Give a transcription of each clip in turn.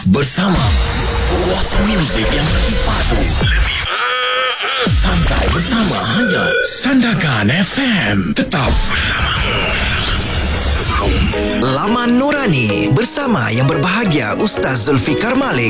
bersama Puas Music yang lebih padu. Santai bersama hanya Sandakan FM. Tetap Laman Nurani bersama yang berbahagia Ustaz Zulfikar Malik.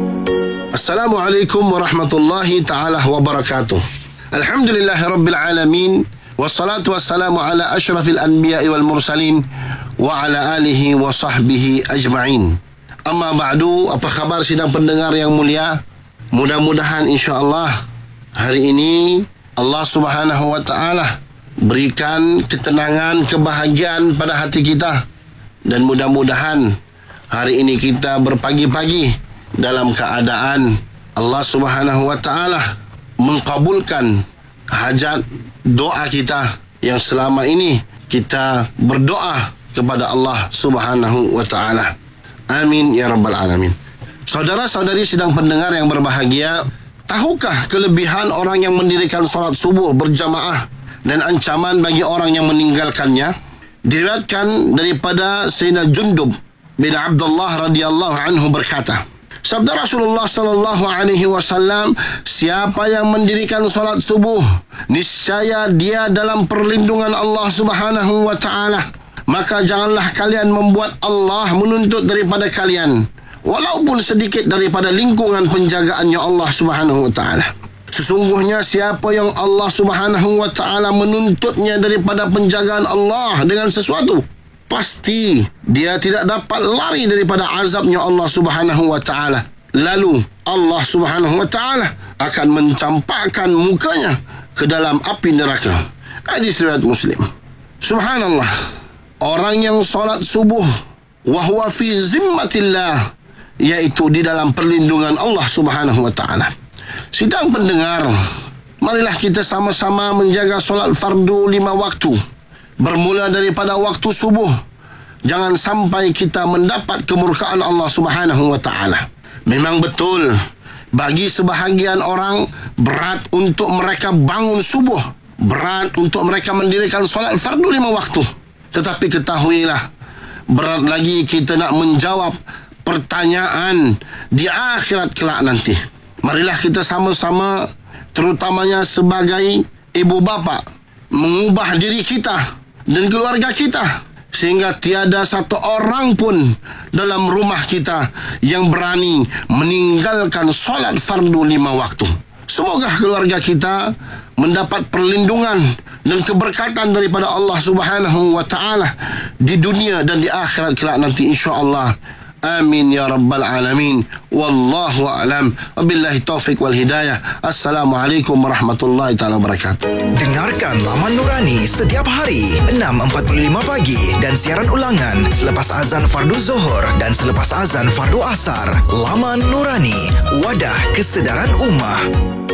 Assalamualaikum warahmatullahi ta'ala wabarakatuh. Alhamdulillahirabbil alamin. Wassalatu wassalamu ala asyrafil anbiya'i wal mursalin wa ala alihi wa sahbihi ajma'in. Amma ba'du, apa khabar sidang pendengar yang mulia? Mudah-mudahan insya-Allah hari ini Allah Subhanahu wa taala berikan ketenangan, kebahagiaan pada hati kita, dan mudah-mudahan hari ini kita berpagi-pagi dalam keadaan Allah Subhanahu wa taala mengkabulkan hajat doa kita yang selama ini kita berdoa kepada Allah Subhanahu wa taala. Amin ya rabbal alamin. Saudara-saudari sidang pendengar yang berbahagia, tahukah kelebihan orang yang mendirikan solat subuh berjamaah dan ancaman bagi orang yang meninggalkannya? Diriwayatkan daripada Sayyidina Jundub bin Abdullah radhiyallahu anhu berkata, sabda Rasulullah sallallahu alaihi wasallam, siapa yang mendirikan solat subuh, niscaya dia dalam perlindungan Allah Subhanahu wa taala. Maka janganlah kalian membuat Allah menuntut daripada kalian, walaupun sedikit daripada lingkungan penjagaannya Allah Subhanahu wa taala. Sesungguhnya siapa yang Allah Subhanahu wa taala menuntutnya daripada penjagaan Allah dengan sesuatu, pasti dia tidak dapat lari daripada azabnya Allah Subhanahu wa taala. Lalu Allah Subhanahu wa taala akan mencampakkan mukanya ke dalam api neraka. Hadis riwayat Muslim. Subhanallah, orang yang solat subuh wa huwa fi zimmatillah, iaitu di dalam perlindungan Allah Subhanahu wa taala. Sidang pendengar, marilah kita sama-sama menjaga solat fardu 5 waktu, bermula daripada waktu subuh. Jangan sampai kita mendapat kemurkaan Allah Subhanahu wa taala. Memang betul, bagi sebahagian orang berat untuk mereka bangun subuh, berat untuk mereka mendirikan solat fardu 5 waktu. Tetapi ketahuilah, berat lagi kita nak menjawab pertanyaan di akhirat kelak nanti. Marilah kita sama-sama, terutamanya sebagai ibu bapa, mengubah diri kita dan keluarga kita, sehingga tiada satu orang pun dalam rumah kita yang berani meninggalkan solat fardu 5 waktu. Semoga keluarga kita mendapat perlindungan dan keberkatan daripada Allah Subhanahu wa taala di dunia dan di akhirat kelak nanti, insya-Allah. Amin ya rabbal alamin. Wallahu a'lam. Wabillahi taufik wal hidayah. Assalamualaikum warahmatullahi taala wabarakatuh. Dengarkan Laman Nurani setiap hari 6.45 pagi dan siaran ulangan selepas azan fardu Zuhur dan selepas azan fardu Asar. Laman Nurani, wadah kesedaran ummah.